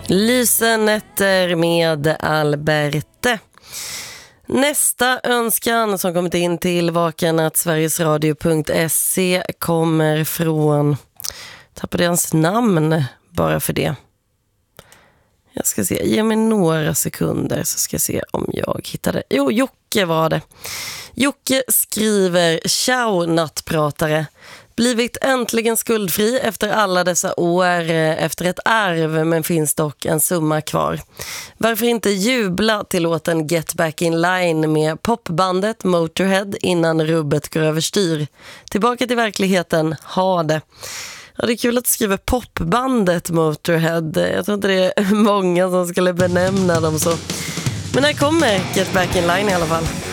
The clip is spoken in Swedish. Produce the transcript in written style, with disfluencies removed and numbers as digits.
Lysenätter med Alberte. Nästa önskan som kommit in till vaken@sverigesradio.se kommer från, tappade hans namn bara för det. Jag ska se, ge mig några sekunder så ska jag se om jag hittade. Jo, Jocke var det. Jocke skriver: Ciao nattpratare. Blivit äntligen skuldfri efter alla dessa år efter ett arv, men finns dock en summa kvar. Varför inte jubla till låten Get Back in Line med popbandet Motorhead innan rubbet går överstyr? Tillbaka till verkligheten, ha det. Ja, det är kul att skriva popbandet Motorhead. Jag tror inte det är många som skulle benämna dem så. Men här kommer Get Back in Line i alla fall.